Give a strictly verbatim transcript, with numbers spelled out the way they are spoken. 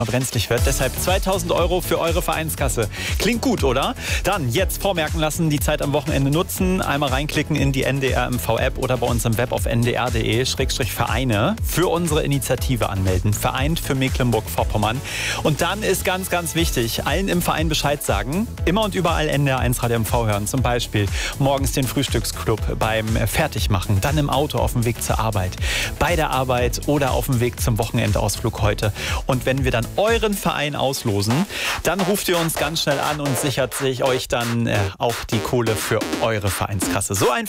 brenzlig wird. Deshalb zweitausend Euro für eure Vereinskasse. Klingt gut, oder? Dann jetzt vormerken lassen, die Zeit am Wochenende nutzen. Einmal reinklicken in die N D R M V-App oder bei uns im Web auf n d r punkt d e Schrägstrich Vereine für unsere Initiative anmelden. Vereint für Mecklenburg-Vorpommern. Und dann ist ganz, ganz wichtig, allen im Verein Bescheid sagen. Immer und überall N D R eins Radio M V hören. Zum Beispiel morgens den Frühstücksclub beim Fertigmachen, dann im Auto auf dem Weg zur Arbeit, bei der Arbeit oder auf dem Weg zum Wochenendausflug heute. Und wenn wir dann euren Verein auslosen, dann ruft ihr uns ganz schnell an und sichert sich euch dann äh, auch die Kohle für eure Vereinskasse. So einfach.